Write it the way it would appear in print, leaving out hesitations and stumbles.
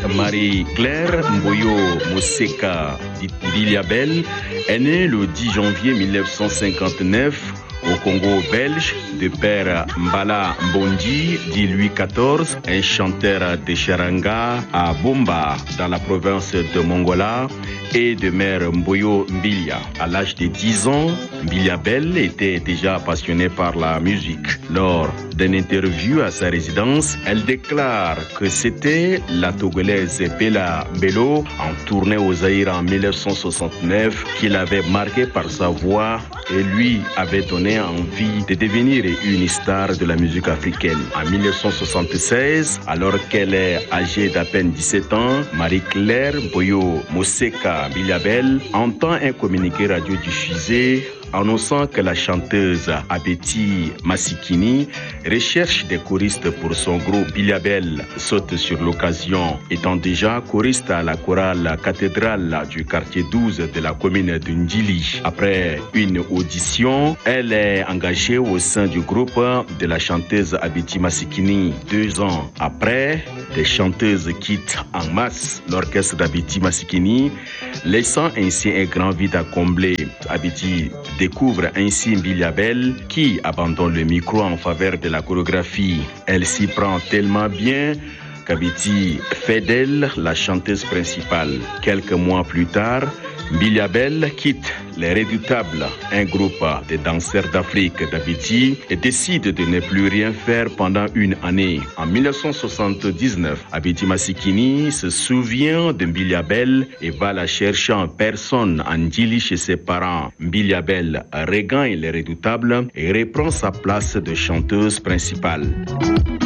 Marie-Claire Mboyo Moseka Mbiliabel est née le 10 janvier 1959 au Congo belge, de père Mbala Mbondi, dit Louis XIV, un chanteur de charanga à Bomba, dans la province de Mongola, et de mère Mboyo Mbilia. À l'âge de 10 ans, Mbiliabel était déjà passionnée par la musique. Lors d'une interview à sa résidence, elle déclare que c'était la Togolaise Bella Bello, en tournée aux Zaïre en 1969, qui l'avait marqué par sa voix et lui avait donné envie de devenir une star de la musique africaine. En 1976, alors qu'elle est âgée d'à peine 17 ans, Marie-Claire Mboyo Moseka Mbiliabel entend un communiqué radio-diffusé annonçant que la chanteuse Abeti Masikini recherche des choristes pour son groupe. Mbiliabel saute sur l'occasion, étant déjà choriste à la chorale cathédrale du quartier 12 de la commune de Ndjili. Après une audition, elle est engagée au sein du groupe de la chanteuse Abeti Masikini. 2 ans après, des chanteuses quittent en masse l'orchestre d'Abeti Masikini, laissant ainsi un grand vide à combler. Abeti découvre ainsi Mbiliabel qui abandonne le micro en faveur de la chorégraphie. Elle s'y prend tellement bien qu'Abeti fait d'elle la chanteuse principale. Quelques mois plus tard, Mbiliabel quitte les Redoutables, un groupe de danseurs d'Afrique d'Abeti, et décide de ne plus rien faire pendant une année. En 1979, Abeti Masikini se souvient de Mbiliabel et va la chercher en personne en Ndjili chez ses parents. Mbiliabel regagne les Redoutables et reprend sa place de chanteuse principale.